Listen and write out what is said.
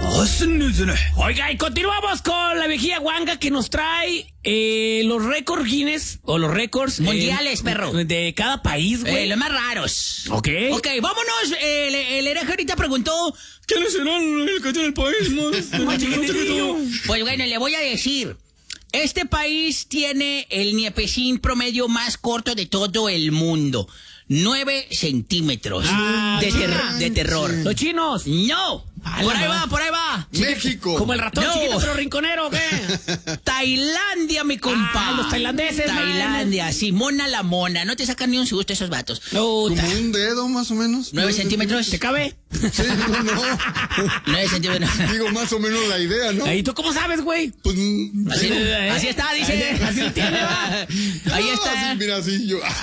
Oiga, y continuamos con la viejilla guanga que nos trae los récords Guinness, o los récords mundiales, perro, de cada país, güey. Los más raros. Ok, vámonos. El hereje ahorita preguntó: ¿quiénes serán el que tiene el país más chiquitito? Pues bueno, le voy a decir. Este país tiene el niepecín promedio más corto de todo el mundo. 9 centímetros de terror. Sí. ¿Los chinos? No. Por ahí va. México. Como el ratón chiquito pero rinconero, ¿qué? Tailandia, mi compa. Los tailandeses, Tailandia, sí, mona la mona. No te sacan ni un susto esos vatos. Como un dedo, más o menos. 9 centímetros. ¿Te cabe? Sí, no. 9 centímetros. Digo, más o menos la idea, ¿no? ¿Y tú cómo sabes, güey? Pues... Así está, dice. Así lo tiene, va. Ahí está. Así, mira, así yo...